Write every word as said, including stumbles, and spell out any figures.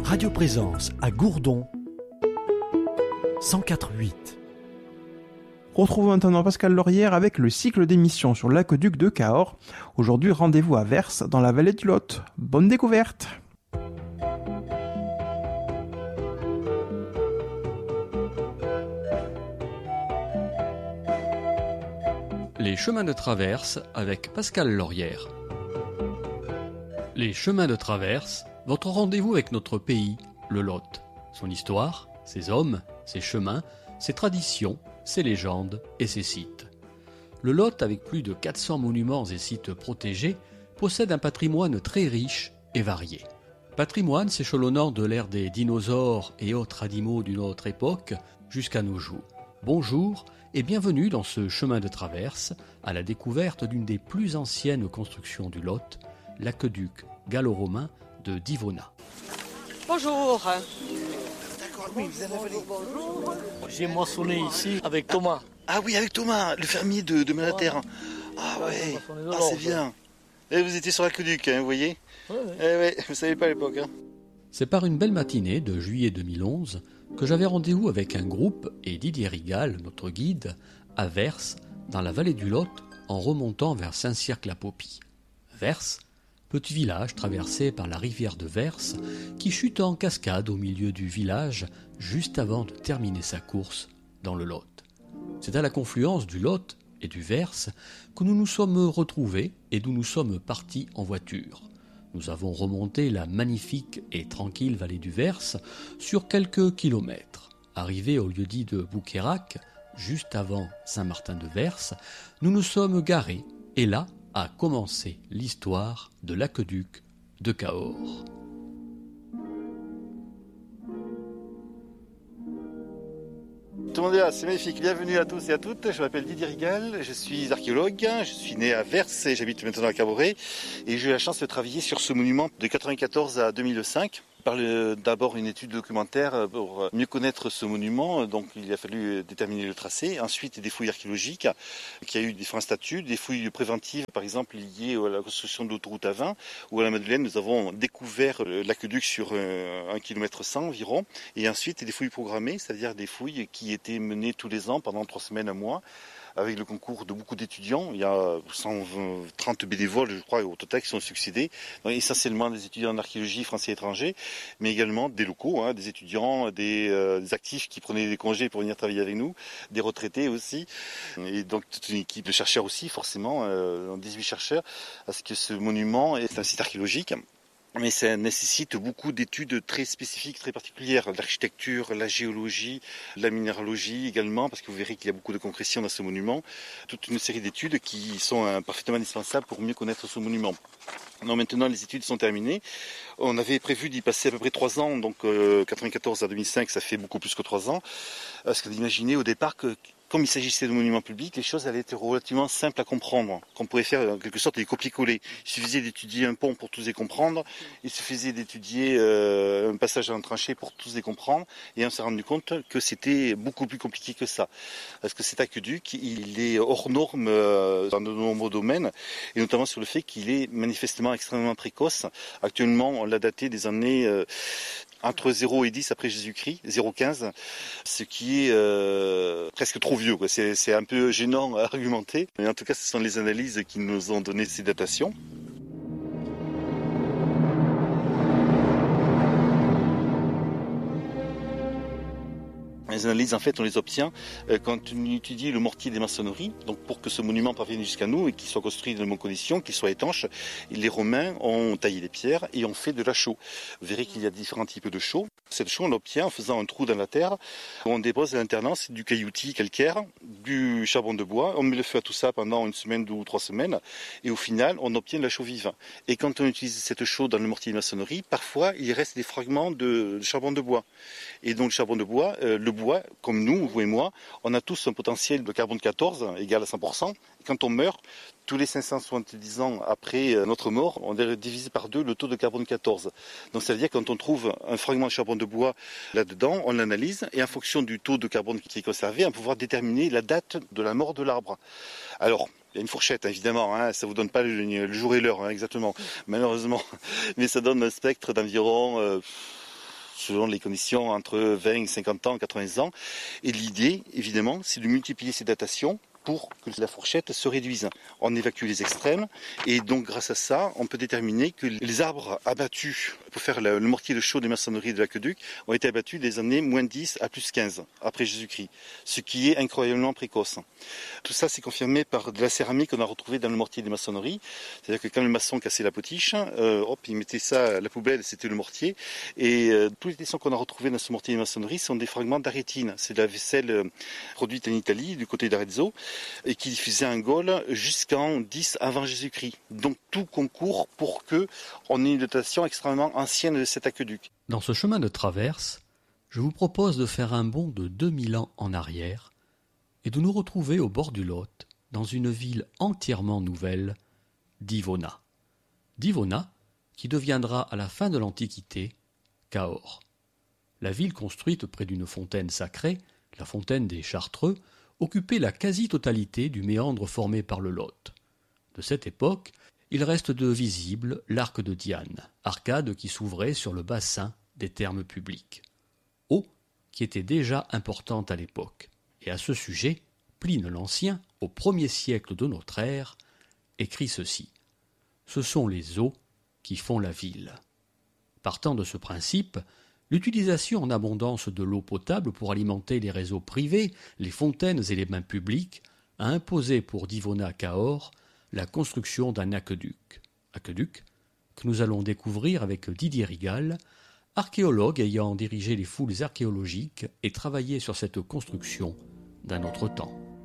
Radio Présence à Gourdon, cent quatre virgule huit. Retrouvons maintenant Pascal Laurière avec le cycle d'émissions sur l'aqueduc de Cahors. Aujourd'hui, rendez-vous à Vers, dans la vallée du Lot. Bonne découverte! Les chemins de traverse avec Pascal Laurière. Les chemins de traverse, votre rendez-vous avec notre pays, le Lot. Son histoire, ses hommes, ses chemins, ses traditions, ses légendes et ses sites. Le Lot, avec plus de quatre cents monuments et sites protégés, possède un patrimoine très riche et varié. Patrimoine s'échelonnant de l'ère des dinosaures et autres animaux d'une autre époque jusqu'à nos jours. Bonjour et bienvenue dans ce chemin de traverse à la découverte d'une des plus anciennes constructions du Lot, l'aqueduc gallo-romain de Divona. Bonjour. D'accord, oui, vous avez Bonjour. J'ai moissonné ici avec Thomas. Ah oui, avec Thomas, le fermier de, de Malaterre. Ah ouais, ah, c'est bien. Et vous étiez sur l'aqueduc, hein, vous voyez. Ouais, ouais. Eh ouais, vous savez pas à l'époque. Hein. C'est par une belle matinée de juillet deux mille onze que j'avais rendez-vous avec un groupe et Didier Rigal, notre guide, à Vers, dans la vallée du Lot, en remontant vers Saint-Cirque-la-Popie. Vers, petit village traversé par la rivière de Vers, qui chute en cascade au milieu du village juste avant de terminer sa course dans le Lot. C'est à la confluence du Lot et du Vers que nous nous sommes retrouvés et d'où nous sommes partis en voiture. Nous avons remonté la magnifique et tranquille vallée du Vers sur quelques kilomètres. Arrivés au lieu-dit de Bouquérac, juste avant Saint-Martin-de-Vers, nous nous sommes garés et là a commencé l'histoire de l'aqueduc de Cahors. Tout le monde est là, c'est magnifique. Bienvenue à tous et à toutes. Je m'appelle Didier Rigal, je suis archéologue. Je suis né à Vers et j'habite maintenant à Caboret. Et j'ai eu la chance de travailler sur ce monument de quatre-vingt-quatorze à deux mille cinq. Je parle d'abord une étude documentaire pour mieux connaître ce monument. Donc il a fallu déterminer le tracé. Ensuite des fouilles archéologiques qui a eu différents statuts. Des fouilles préventives par exemple liées à la construction de l'autoroute A vingt. Où à la Madeleine nous avons découvert l'aqueduc sur un kilomètre cent environ. Et ensuite des fouilles programmées, c'est-à-dire des fouilles qui étaient menées tous les ans pendant trois semaines, un mois. Avec le concours de beaucoup d'étudiants. Il y a cent trente bénévoles, je crois, au total, qui sont succédés. Donc, essentiellement des étudiants en archéologie français et étrangers, mais également des locaux, hein, des étudiants, des, euh, des actifs qui prenaient des congés pour venir travailler avec nous, des retraités aussi. Et donc toute une équipe de chercheurs aussi, forcément, euh, dix-huit chercheurs, parce que ce monument est un site archéologique. Mais ça nécessite beaucoup d'études très spécifiques, très particulières. L'architecture, la géologie, la minéralogie également, parce que vous verrez qu'il y a beaucoup de concrétion dans ce monument. Toute une série d'études qui sont euh, parfaitement indispensables pour mieux connaître ce monument. Non, maintenant les études sont terminées. On avait prévu d'y passer à peu près trois ans, donc euh, quatre-vingt-quatorze à deux mille cinq, ça fait beaucoup plus que trois ans. Parce que d'imaginer au départ que comme il s'agissait de monuments publics, les choses allaient être relativement simples à comprendre, qu'on pouvait faire en quelque sorte des copier-coller. Il suffisait d'étudier un pont pour tous les comprendre, il suffisait d'étudier euh, un passage en tranchée pour tous les comprendre, et on s'est rendu compte que c'était beaucoup plus compliqué que ça. Parce que cet aqueduc, il est hors norme euh, dans de nombreux domaines, et notamment sur le fait qu'il est manifestement extrêmement précoce. Actuellement, on l'a daté des années... Euh, entre zéro et dix après Jésus-Christ, zéro virgule quinze, ce qui est euh, presque trop vieux, quoi. C'est, c'est un peu gênant à argumenter, mais en tout cas ce sont les analyses qui nous ont donné ces datations. Les analyses, en fait, on les obtient euh, quand on étudie le mortier des maçonneries. Donc, pour que ce monument parvienne jusqu'à nous et qu'il soit construit dans de bonnes conditions, qu'il soit étanche, les Romains ont taillé les pierres et ont fait de la chaux. Vous verrez qu'il y a différents types de chaux. Cette chaux, on l'obtient en faisant un trou dans la terre. On dépose à l'internat du cailloutis calcaire, du charbon de bois. On met le feu à tout ça pendant une semaine, deux ou trois semaines. Et au final, on obtient de la chaux vive. Et quand on utilise cette chaux dans le mortier de maçonnerie, parfois, il reste des fragments de, de charbon de bois. Et donc, le charbon de bois, euh, le bois, comme nous, vous et moi, on a tous un potentiel de carbone quatorze égal à cent pour cent. Et quand on meurt, tous les cinq cent soixante-dix ans après notre mort, on est divisé par deux le taux de carbone quatorze. Donc ça veut dire que quand on trouve un fragment de charbon de bois là-dedans, on l'analyse et en fonction du taux de carbone qui est conservé, on peut pouvoir déterminer la date de la mort de l'arbre. Alors, il y a une fourchette, évidemment, hein, ça ne vous donne pas le, le jour et l'heure, hein, exactement, malheureusement, mais ça donne un spectre d'environ... Euh, selon les conditions, entre vingt, cinquante ans, quatre-vingts ans. Et l'idée, évidemment, c'est de multiplier ces datations pour que la fourchette se réduise. On évacue les extrêmes et donc grâce à ça, on peut déterminer que les arbres abattus pour faire le, le mortier de chaux des maçonneries de l'aqueduc ont été abattus des années moins dix à plus quinze après Jésus-Christ, ce qui est incroyablement précoce. Tout ça c'est confirmé par de la céramique qu'on a retrouvée dans le mortier des maçonneries. C'est-à-dire que quand le maçon cassait la potiche, euh, hop, il mettait ça à la poubelle, c'était le mortier. Et euh, tous les tessons qu'on a retrouvés dans ce mortier des maçonneries sont des fragments d'arétine. C'est de la vaisselle euh, produite en Italie, du côté d'Arezzo, et qui diffusait un Gaule jusqu'en dix avant Jésus-Christ. Donc tout concourt pour que on ait une datation extrêmement ancienne de cet aqueduc. Dans ce chemin de traverse, je vous propose de faire un bond de deux mille ans en arrière et de nous retrouver au bord du Lot, dans une ville entièrement nouvelle, Divona. Divona, qui deviendra à la fin de l'Antiquité Cahors. La ville construite près d'une fontaine sacrée, la fontaine des Chartreux, occupait la quasi-totalité du méandre formé par le Lot. De cette époque, il reste de visible l'arc de Diane, arcade qui s'ouvrait sur le bassin des thermes publics. Eau qui était déjà importante à l'époque. Et à ce sujet, Pline l'Ancien, au premier siècle de notre ère, écrit ceci. Ce sont les eaux qui font la ville. Partant de ce principe, l'utilisation en abondance de l'eau potable pour alimenter les réseaux privés, les fontaines et les bains publics a imposé pour Divona-Cahors la construction d'un aqueduc. Aqueduc que nous allons découvrir avec Didier Rigal, archéologue ayant dirigé les fouilles archéologiques et travaillé sur cette construction d'un autre temps.